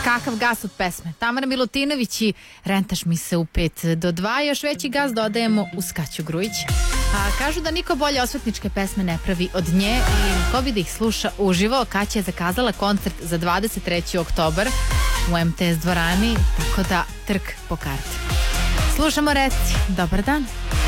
kakav gas od pesme. Tamara Milutinović i Rentaš mi se u 5 do 2. Još veći gas dodajemo uz Kaću Grujić. A kažu da niko bolje osvetničke pesme ne pravi od nje i ko bi da ih sluša uživo. Kaća je zakazala koncert za 23. oktobar u MTS dvorani, tako da trk po karti. Slušamo Reci. Dobar dan.